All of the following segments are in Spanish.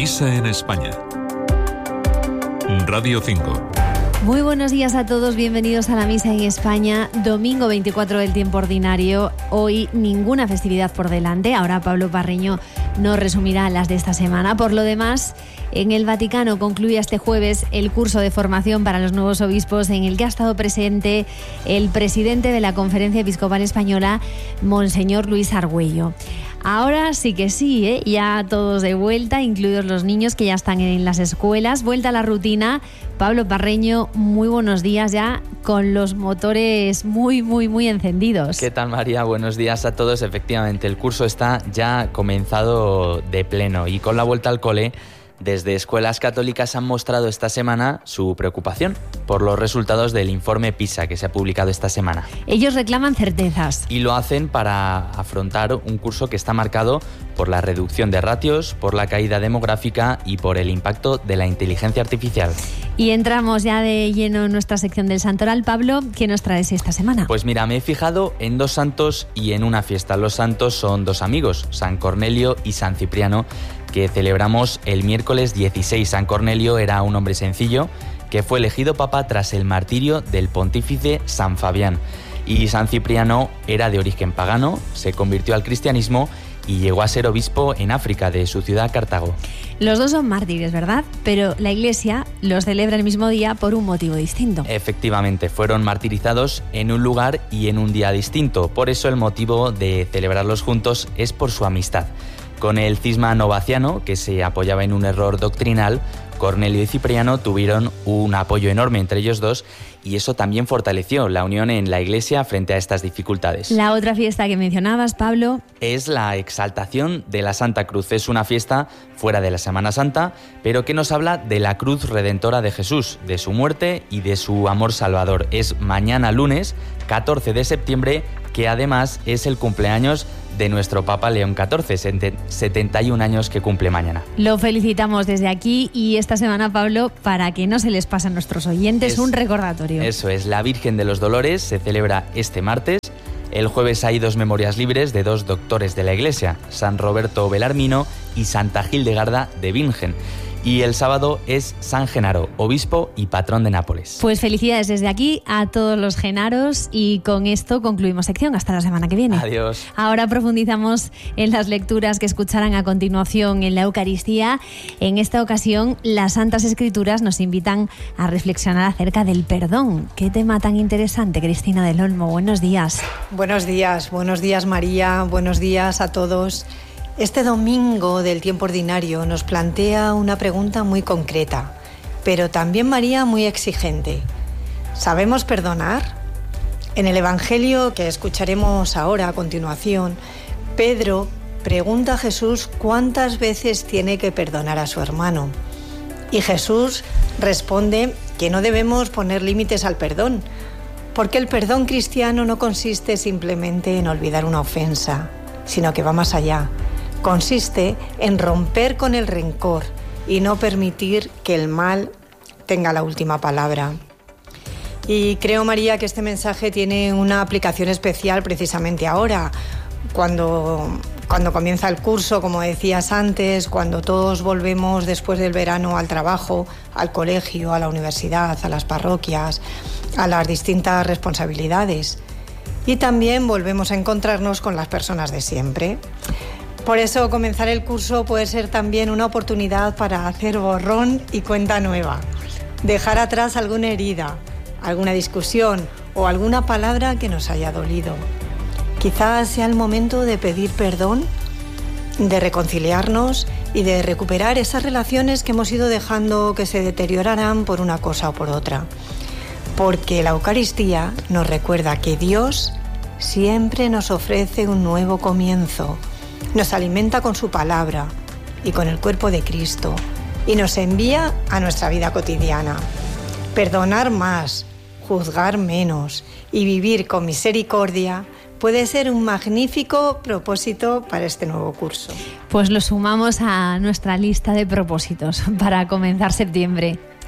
Misa en España. Radio 5. Muy buenos días a todos, bienvenidos a la Misa en España, domingo 24 del tiempo ordinario. Hoy ninguna festividad por delante, ahora Pablo Parreño nos resumirá las de esta semana. Por lo demás, en el Vaticano concluye este jueves el curso de formación para los nuevos obispos en el que ha estado presente el presidente de la Conferencia Episcopal Española, Monseñor Luis Argüello. Ahora sí que sí, ya todos de vuelta, incluidos los niños que ya están en las escuelas. Vuelta a la rutina. Pablo Parreño, muy buenos días ya, con los motores muy encendidos. ¿Qué tal, María? Buenos días a todos. Efectivamente, el curso está ya comenzado de pleno y con la vuelta al cole, desde escuelas católicas han mostrado esta semana su preocupación por los resultados del informe PISA que se ha publicado esta semana. Ellos reclaman certezas. Y lo hacen para afrontar un curso que está marcado por la reducción de ratios, por la caída demográfica y por el impacto de la inteligencia artificial. Y entramos ya de lleno en nuestra sección del Santoral. Pablo, ¿qué nos traes esta semana? Pues mira, me he fijado en dos santos y en una fiesta. Los santos son dos amigos, San Cornelio y San Cipriano, que celebramos el miércoles 16. San Cornelio era un hombre sencillo que fue elegido papa tras el martirio del pontífice San Fabián. Y San Cipriano era de origen pagano, se convirtió al cristianismo y llegó a ser obispo en África, de su ciudad Cartago. Los dos son mártires, ¿verdad? Pero la Iglesia los celebra el mismo día por un motivo distinto. Efectivamente, fueron martirizados en un lugar y en un día distinto. Por eso el motivo de celebrarlos juntos es por su amistad. Con el cisma novaciano, que se apoyaba en un error doctrinal, Cornelio y Cipriano tuvieron un apoyo enorme entre ellos dos y eso también fortaleció la unión en la Iglesia frente a estas dificultades. La otra fiesta que mencionabas, Pablo, es la exaltación de la Santa Cruz. Es una fiesta fuera de la Semana Santa, pero que nos habla de la cruz redentora de Jesús, de su muerte y de su amor salvador. Es mañana lunes, 14 de septiembre, que además es el cumpleaños de nuestro Papa León XIV, 71 años que cumple mañana. Lo felicitamos desde aquí y esta semana, Pablo, para que no se les pase a nuestros oyentes, un recordatorio. Eso es, la Virgen de los Dolores se celebra este martes. El jueves hay dos memorias libres de dos doctores de la Iglesia, San Roberto Belarmino y Santa Hildegarda de Bingen. Y el sábado es San Genaro, obispo y patrón de Nápoles. Pues felicidades desde aquí a todos los genaros y con esto concluimos sección. Hasta la semana que viene. Adiós. Ahora profundizamos en las lecturas que escucharán a continuación en la Eucaristía. En esta ocasión, las Santas Escrituras nos invitan a reflexionar acerca del perdón. Qué tema tan interesante, Cristina del Olmo. Buenos días. Buenos días María, buenos días a todos. Este domingo del tiempo ordinario nos plantea una pregunta muy concreta, pero también, María, muy exigente. ¿Sabemos perdonar? En el Evangelio que escucharemos ahora a continuación, Pedro pregunta a Jesús cuántas veces tiene que perdonar a su hermano. Y Jesús responde que no debemos poner límites al perdón, porque el perdón cristiano no consiste simplemente en olvidar una ofensa, sino que va más allá. Consiste en romper con el rencor y no permitir que el mal tenga la última palabra. Y creo, María, que este mensaje tiene una aplicación especial precisamente ahora, cuando comienza el curso, como decías antes, cuando todos volvemos después del verano al trabajo, al colegio, a la universidad, a las parroquias, a las distintas responsabilidades. Y también volvemos a encontrarnos con las personas de siempre. Por eso comenzar el curso puede ser también una oportunidad para hacer borrón y cuenta nueva, dejar atrás alguna herida, alguna discusión o alguna palabra que nos haya dolido. Quizás sea el momento de pedir perdón, de reconciliarnos y de recuperar esas relaciones que hemos ido dejando que se deterioraran por una cosa o por otra. Porque la Eucaristía nos recuerda que Dios siempre nos ofrece un nuevo comienzo. Nos alimenta con su palabra y con el cuerpo de Cristo y nos envía a nuestra vida cotidiana. Perdonar más, juzgar menos y vivir con misericordia puede ser un magnífico propósito para este nuevo curso. Pues lo sumamos a nuestra lista de propósitos para comenzar septiembre.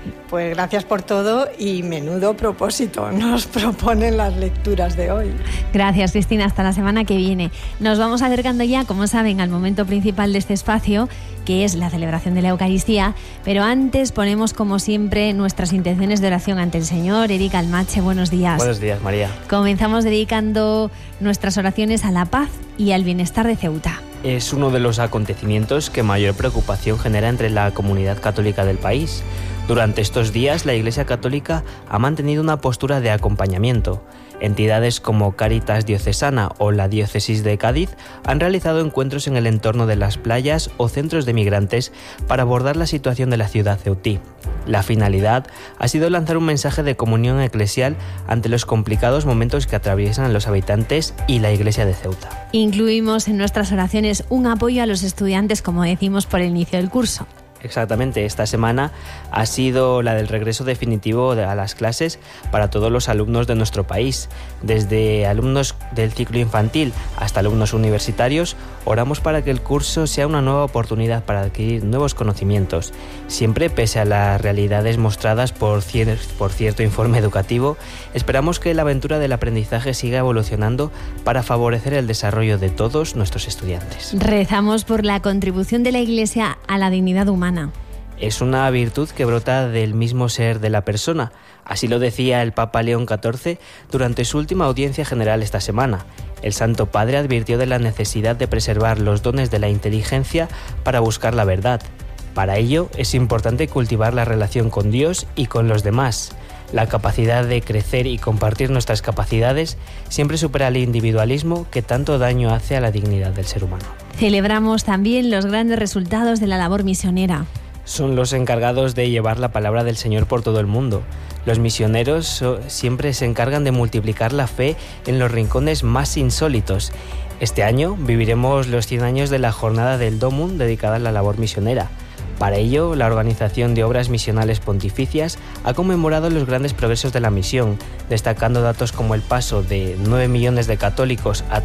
Pues gracias por todo y menudo propósito nos proponen las lecturas de hoy. Gracias, Cristina. Hasta la semana que viene. Nos vamos acercando ya, como saben, al momento principal de este espacio, que es la celebración de la Eucaristía. Pero antes ponemos, como siempre, nuestras intenciones de oración ante el Señor. Eric Almache, buenos días. Buenos días, María. Comenzamos dedicando nuestras oraciones a la paz y al bienestar de Ceuta. Es uno de los acontecimientos que mayor preocupación genera entre la comunidad católica del país. Durante estos días, la Iglesia Católica ha mantenido una postura de acompañamiento. Entidades como Cáritas Diocesana o la Diócesis de Cádiz han realizado encuentros en el entorno de las playas o centros de migrantes para abordar la situación de la ciudad ceutí. La finalidad ha sido lanzar un mensaje de comunión eclesial ante los complicados momentos que atraviesan los habitantes y la Iglesia de Ceuta. Incluimos en nuestras oraciones un apoyo a los estudiantes, como decimos, por el inicio del curso. Exactamente, esta semana ha sido la del regreso definitivo a las clases para todos los alumnos de nuestro país. Desde alumnos del ciclo infantil hasta alumnos universitarios, oramos para que el curso sea una nueva oportunidad para adquirir nuevos conocimientos. Siempre, pese a las realidades mostradas por cierto informe educativo, esperamos que la aventura del aprendizaje siga evolucionando para favorecer el desarrollo de todos nuestros estudiantes. Rezamos por la contribución de la Iglesia a la dignidad humana. Es una virtud que brota del mismo ser de la persona. Así lo decía el Papa León XIV durante su última audiencia general esta semana. El Santo Padre advirtió de la necesidad de preservar los dones de la inteligencia para buscar la verdad. Para ello es importante cultivar la relación con Dios y con los demás. La capacidad de crecer y compartir nuestras capacidades siempre supera el individualismo que tanto daño hace a la dignidad del ser humano. Celebramos también los grandes resultados de la labor misionera. Son los encargados de llevar la palabra del Señor por todo el mundo. Los misioneros siempre se encargan de multiplicar la fe en los rincones más insólitos. Este año viviremos los 100 años de la jornada del Domum dedicada a la labor misionera. Para ello, la Organización de Obras Misionales Pontificias ha conmemorado los grandes progresos de la misión, destacando datos como el paso de 9 millones de católicos a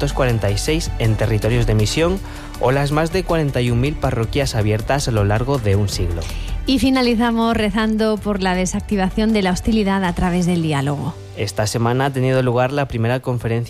346 en territorios de misión o las más de 41.000 parroquias abiertas a lo largo de un siglo. Y finalizamos rezando por la desactivación de la hostilidad a través del diálogo. Esta semana ha tenido lugar la primera conferencia